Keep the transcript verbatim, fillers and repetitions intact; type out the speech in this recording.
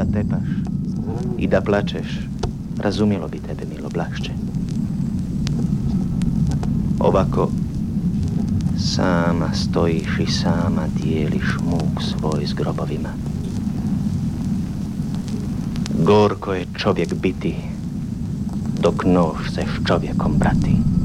da tepaš i da plačeš, razumjelo bi tebe, milo Blahšče. Ovako, sama stojiš i sama dijeliš muk svoj s grobovima. Gorko je čovjek biti, dok nož se s čovjekom brati.